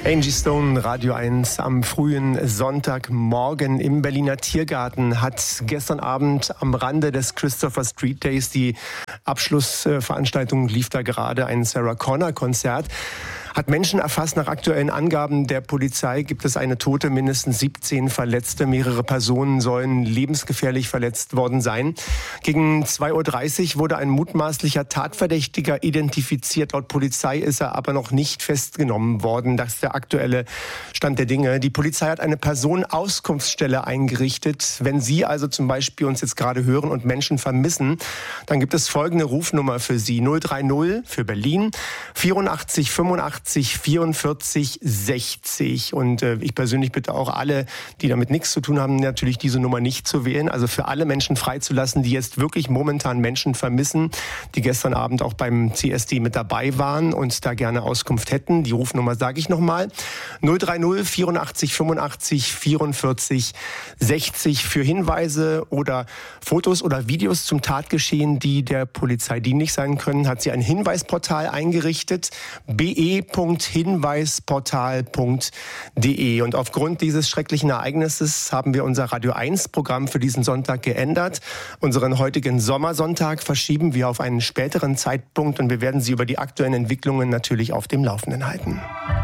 Angie Stone, Radio 1 am frühen Sonntagmorgen im Berliner Tiergarten hat gestern Abend am Rande des Christopher Street Days, die Abschlussveranstaltung lief da gerade, ein Sarah Connor Konzert, hat Menschen erfasst. Nach aktuellen Angaben der Polizei gibt es eine Tote, mindestens 17 Verletzte. Mehrere Personen sollen lebensgefährlich verletzt worden sein. Gegen 2:30 Uhr wurde ein mutmaßlicher Tatverdächtiger identifiziert. Laut Polizei ist er aber noch nicht festgenommen worden. Das ist der aktuelle Stand der Dinge. Die Polizei hat eine Personenauskunftsstelle eingerichtet. Wenn Sie also zum Beispiel uns jetzt gerade hören und Menschen vermissen, dann gibt es folgende Rufnummer für Sie. 030 für Berlin 84 85 44 60. Und ich persönlich bitte auch alle, die damit nichts zu tun haben, natürlich diese Nummer nicht zu wählen. Also für alle Menschen freizulassen, die jetzt wirklich momentan Menschen vermissen, die gestern Abend auch beim CSD mit dabei waren und da gerne Auskunft hätten. Die Rufnummer sage ich nochmal. 030 84 85 44 60 für Hinweise oder Fotos oder Videos zum Tatgeschehen, die der Polizei dienlich sein können, hat sie ein Hinweisportal eingerichtet. be.hinweisportal.de. Und aufgrund dieses schrecklichen Ereignisses haben wir unser Radio 1 Programm für diesen Sonntag geändert. Unseren heutigen Sommersonntag verschieben wir auf einen späteren Zeitpunkt und wir werden Sie über die aktuellen Entwicklungen natürlich auf dem Laufenden halten.